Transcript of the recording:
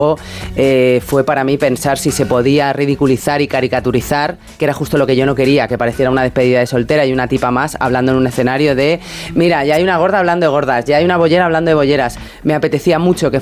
fue para mí pensar si se podía ridiculizar y caricaturizar, que era justo lo que yo no quería, que pareciera una despedida de soltera y una tipa más hablando en un escenario de, mira, ya hay una gorda hablando de gordas, ya hay una bollera hablando de bolleras. Me apetecía mucho que